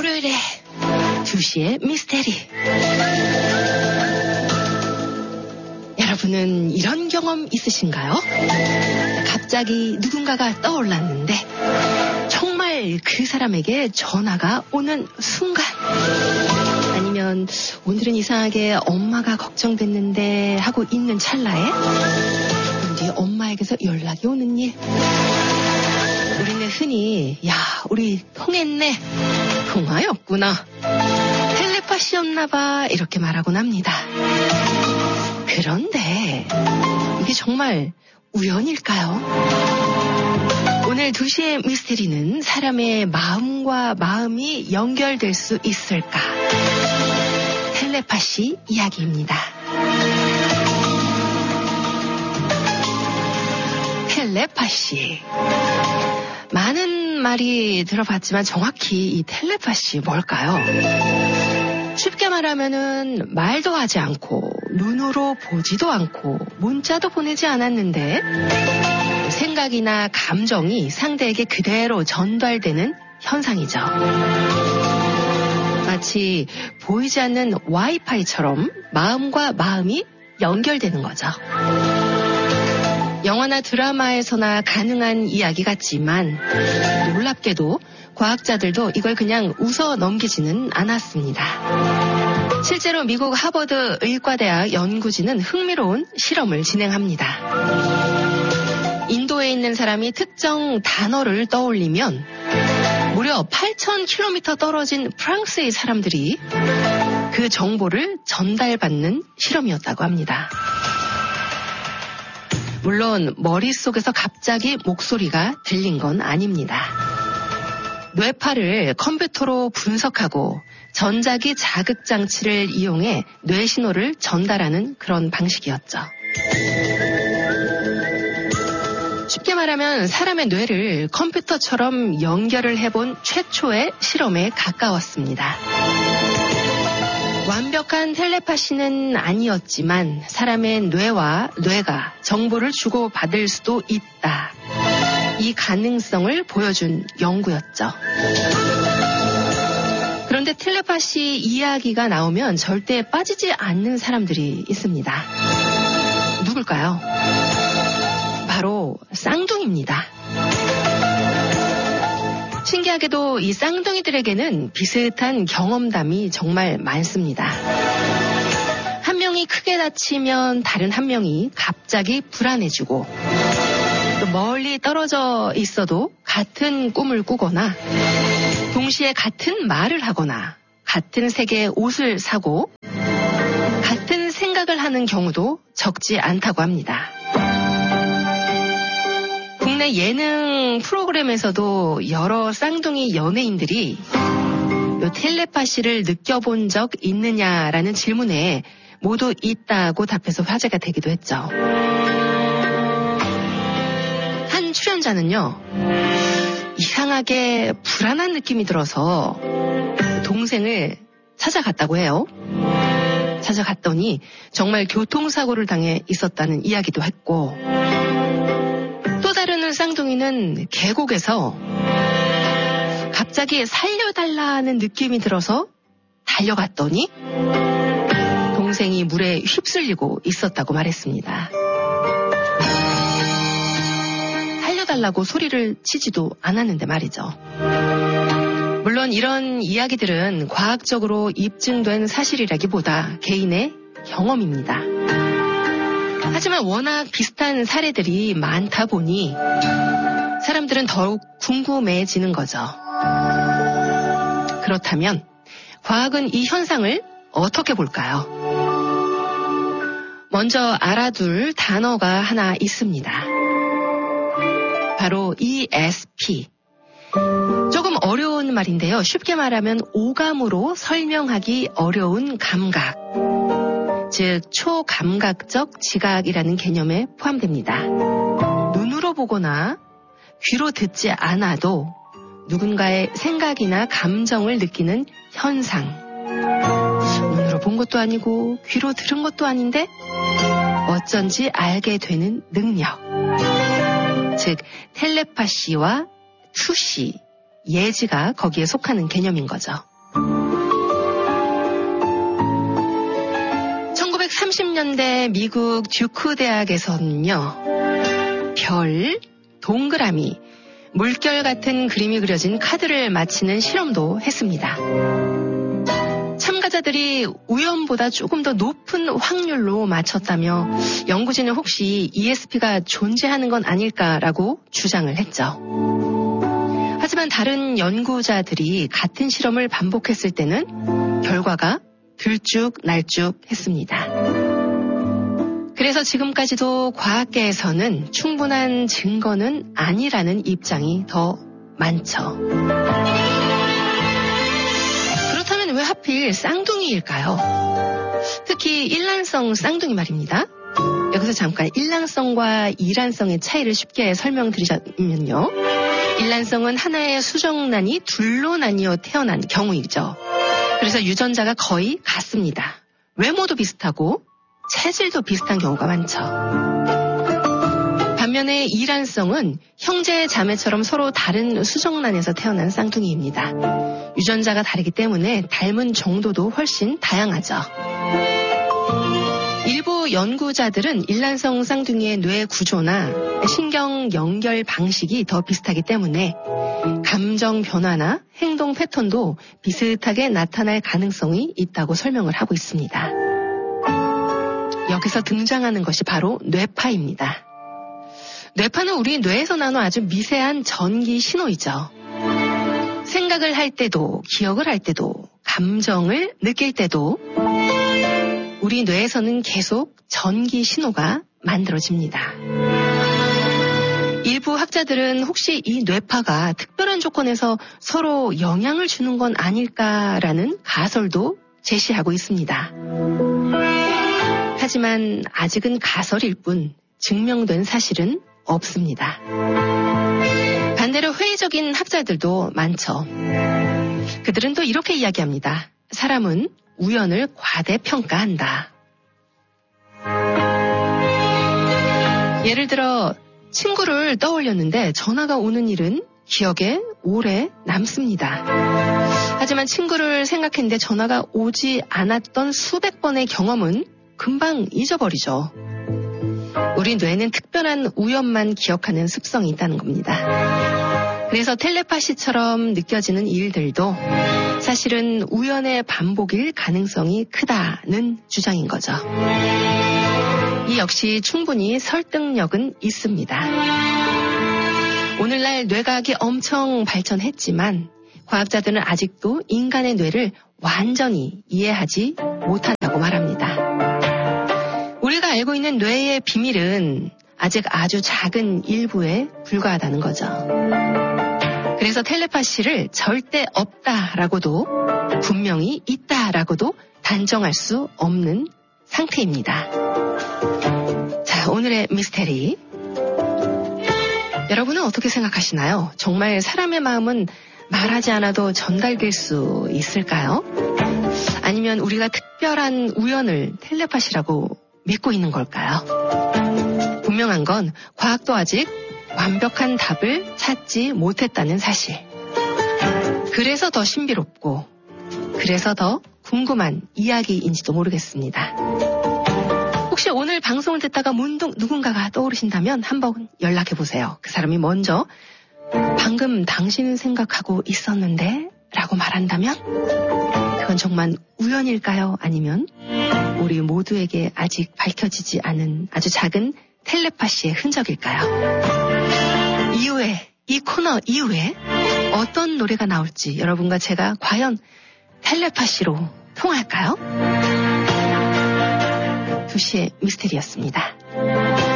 월요일에 2시의 미스테리. 여러분은 이런 경험 있으신가요? 갑자기 누군가가 떠올랐는데 정말 그 사람에게 전화가 오는 순간, 아니면 오늘은 이상하게 엄마가 걱정됐는데 하고 있는 찰나에 왠지 엄마에게서 연락이 오는 일. 우리는 흔히 야 우리 통했네, 통화였구나, 텔레파시였나봐 이렇게 말하곤 합니다. 그런데 이게 정말 우연일까요? 오늘 2시의 미스테리는 사람의 마음과 마음이 연결될 수 있을까? 텔레파시 이야기입니다. 텔레파시. 많은 말이 들어봤지만 정확히 이 텔레파시 뭘까요? 쉽게 말하면은 말도 하지 않고 눈으로 보지도 않고 문자도 보내지 않았는데 생각이나 감정이 상대에게 그대로 전달되는 현상이죠. 마치 보이지 않는 와이파이처럼 마음과 마음이 연결되는 거죠. 영화나 드라마에서나 가능한 이야기 같지만 놀랍게도 과학자들도 이걸 그냥 웃어 넘기지는 않았습니다. 실제로 미국 하버드 의과대학 연구진은 흥미로운 실험을 진행합니다. 인도에 있는 사람이 특정 단어를 떠올리면 무려 8,000km 떨어진 프랑스의 사람들이 그 정보를 전달받는 실험이었다고 합니다. 물론 머릿속에서 갑자기 목소리가 들린 건 아닙니다. 뇌파를 컴퓨터로 분석하고 전자기 자극장치를 이용해 뇌신호를 전달하는 그런 방식이었죠. 쉽게 말하면 사람의 뇌를 컴퓨터처럼 연결을 해본 최초의 실험에 가까웠습니다. 완벽한 텔레파시는 아니었지만 사람의 뇌와 뇌가 정보를 주고받을 수도 있다. 이 가능성을 보여준 연구였죠. 그런데 텔레파시 이야기가 나오면 절대 빠지지 않는 사람들이 있습니다. 누굴까요? 바로 쌍둥이입니다. 신기하게도 이 쌍둥이들에게는 비슷한 경험담이 정말 많습니다. 한 명이 크게 다치면 다른 한 명이 갑자기 불안해지고, 또 멀리 떨어져 있어도 같은 꿈을 꾸거나 동시에 같은 말을 하거나 같은 색의 옷을 사고 같은 생각을 하는 경우도 적지 않다고 합니다. 국내 예능 프로그램에서도 여러 쌍둥이 연예인들이 텔레파시를 느껴본 적 있느냐라는 질문에 모두 있다고 답해서 화제가 되기도 했죠. 한 출연자는요, 이상하게 불안한 느낌이 들어서 동생을 찾아갔다고 해요. 찾아갔더니 정말 교통사고를 당해 있었다는 이야기도 했고, 또 다른 쌍둥이는 계곡에서 갑자기 살려달라는 느낌이 들어서 달려갔더니 동생이 물에 휩쓸리고 있었다고 말했습니다. 살려달라고 소리를 치지도 않았는데 말이죠. 물론 이런 이야기들은 과학적으로 입증된 사실이라기보다 개인의 경험입니다. 하지만 워낙 비슷한 사례들이 많다 보니 사람들은 더욱 궁금해지는 거죠. 그렇다면 과학은 이 현상을 어떻게 볼까요? 먼저 알아둘 단어가 하나 있습니다. 바로 ESP. 조금 어려운 말인데요. 쉽게 말하면 오감으로 설명하기 어려운 감각, 즉 초감각적 지각이라는 개념에 포함됩니다. 눈으로 보거나 귀로 듣지 않아도 누군가의 생각이나 감정을 느끼는 현상. 눈으로 본 것도 아니고 귀로 들은 것도 아닌데 어쩐지 알게 되는 능력. 즉 텔레파시와 투시, 예지가 거기에 속하는 개념인 거죠. 30년대 미국 듀크 대학에서는요, 별, 동그라미, 물결 같은 그림이 그려진 카드를 맞히는 실험도 했습니다. 참가자들이 우연보다 조금 더 높은 확률로 맞췄다며 연구진은 혹시 ESP가 존재하는 건 아닐까라고 주장을 했죠. 하지만 다른 연구자들이 같은 실험을 반복했을 때는 결과가 들쭉날쭉했습니다. 그래서 지금까지도 과학계에서는 충분한 증거는 아니라는 입장이 더 많죠. 그렇다면 왜 하필 쌍둥이일까요? 특히 일란성 쌍둥이 말입니다. 여기서 잠깐 일란성과 이란성의 차이를 쉽게 설명드리자면요. 일란성은 하나의 수정란이 둘로 나뉘어 태어난 경우이죠. 그래서 유전자가 거의 같습니다. 외모도 비슷하고 체질도 비슷한 경우가 많죠. 반면에 이란성은 형제 자매처럼 서로 다른 수정란에서 태어난 쌍둥이입니다. 유전자가 다르기 때문에 닮은 정도도 훨씬 다양하죠. 일부 연구자들은 일란성 쌍둥이의 뇌 구조나 신경 연결 방식이 더 비슷하기 때문에 감정 변화나 행동 패턴도 비슷하게 나타날 가능성이 있다고 설명을 하고 있습니다. 여기서 등장하는 것이 바로 뇌파입니다. 뇌파는 우리 뇌에서 나는 아주 미세한 전기 신호이죠. 생각을 할 때도, 기억을 할 때도, 감정을 느낄 때도 우리 뇌에서는 계속 전기 신호가 만들어집니다. 일부 학자들은 혹시 이 뇌파가 특별한 조건에서 서로 영향을 주는 건 아닐까라는 가설도 제시하고 있습니다. 하지만 아직은 가설일 뿐 증명된 사실은 없습니다. 반대로 회의적인 학자들도 많죠. 그들은 또 이렇게 이야기합니다. 사람은 우연을 과대평가한다. 예를 들어 친구를 떠올렸는데 전화가 오는 일은 기억에 오래 남습니다. 하지만 친구를 생각했는데 전화가 오지 않았던 수백 번의 경험은 금방 잊어버리죠. 우리 뇌는 특별한 우연만 기억하는 습성이 있다는 겁니다. 그래서 텔레파시처럼 느껴지는 일들도 사실은 우연의 반복일 가능성이 크다는 주장인 거죠. 이 역시 충분히 설득력은 있습니다. 오늘날 뇌과학이 엄청 발전했지만 과학자들은 아직도 인간의 뇌를 완전히 이해하지 못한다고 말합니다. 우리가 알고 있는 뇌의 비밀은 아직 아주 작은 일부에 불과하다는 거죠. 그래서 텔레파시를 절대 없다라고도 분명히 있다라고도 단정할 수 없는 상태입니다. 자, 오늘의 미스테리. 여러분은 어떻게 생각하시나요? 정말 사람의 마음은 말하지 않아도 전달될 수 있을까요? 아니면 우리가 특별한 우연을 텔레파시라고 믿고 있는 걸까요? 분명한 건 과학도 아직 완벽한 답을 찾지 못했다는 사실. 그래서 더 신비롭고 그래서 더 궁금한 이야기인지도 모르겠습니다. 혹시 오늘 방송을 듣다가 문득 누군가가 떠오르신다면 한번 연락해보세요. 그 사람이 먼저 방금 당신은 생각하고 있었는데 라고 말한다면 그건 정말 우연일까요? 아니면 우리 모두에게 아직 밝혀지지 않은 아주 작은 텔레파시의 흔적일까요? 이후에, 이 코너 이후에 어떤 노래가 나올지 여러분과 제가 과연 텔레파시로 통할까요? 2시의 미스테리였습니다.